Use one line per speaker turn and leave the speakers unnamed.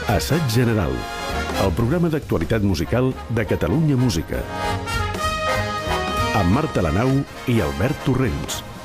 Assaig General, el programa d'actualitat musical de Catalunya Música. Amb Marta Lanau i Albert Torrents.